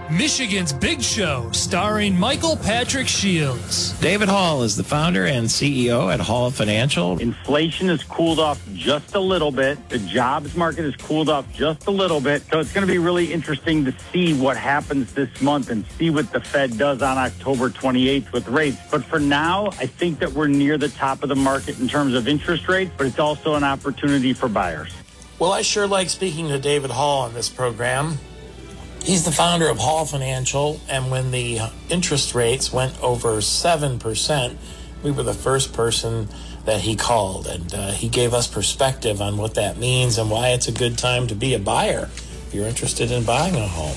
Michigan's Big Show, starring Michael Patrick Shields. David Hall is the founder and CEO at Hall Financial. Inflation has cooled off just a little bit. The jobs market has cooled off just a little bit. So it's going to be really interesting to see what happens this month and see what the Fed does on October 28th with rates. But for now, I think that we're near the top of the market in terms of interest rates, but it's also an opportunity for buyers. Well, I sure like speaking to David Hall on this program. He's the founder of Hall Financial, and when the interest rates went over 7%, we were the first person that he called, and he gave us perspective on what that means and why it's a good time to be a buyer if you're interested in buying a home.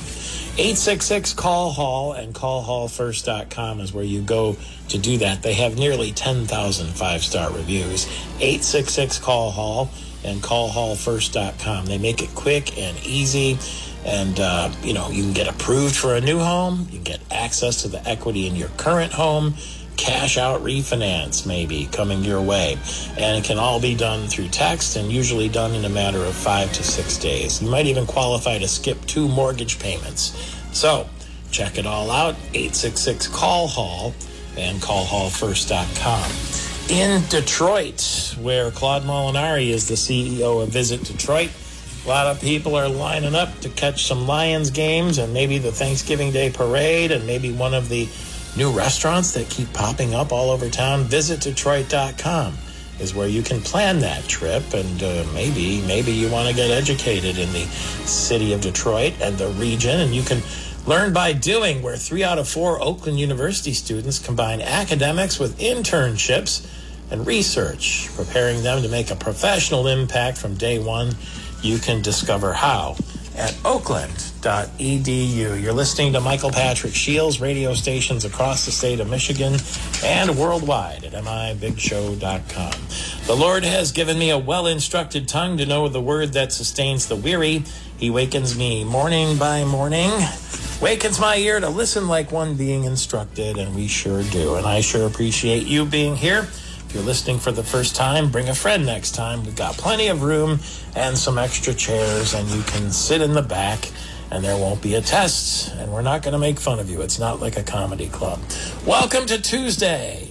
866-CALL-HALL, and callhallfirst.com is where you go to do that. They have nearly 10,000 five-star reviews. 866-CALL-HALL and callhallfirst.com. They make it quick and easy. And, you can get approved for a new home. You can get access to the equity in your current home. Cash out refinance maybe coming your way. And it can all be done through text and usually done in a matter of 5 to 6 days. You might even qualify to skip 2 mortgage payments. So check it all out. 866-CALL-HALL and callhallfirst.com. In Detroit, where Claude Molinari is the CEO of Visit Detroit, a lot of people are lining up to catch some Lions games and maybe the Thanksgiving Day parade and maybe one of the new restaurants that keep popping up all over town. VisitDetroit.com is where you can plan that trip, and maybe you want to get educated in the city of Detroit and the region, and you can learn by doing, where 3 out of 4 Oakland University students combine academics with internships and research, preparing them to make a professional impact from day one. You can discover how at oakland.edu. You're listening to Michael Patrick Shields, radio stations across the state of Michigan and worldwide at mibigshow.com. The Lord has given me a well-instructed tongue to know the word that sustains the weary. He wakens me morning by morning, wakens my ear to listen like one being instructed, and we sure do. And I sure appreciate you being here. If you're listening for the first time, bring a friend next time. We've got plenty of room and some extra chairs, and you can sit in the back, and there won't be a test, and we're not going to make fun of you. It's not like a comedy club. Welcome to Tuesday.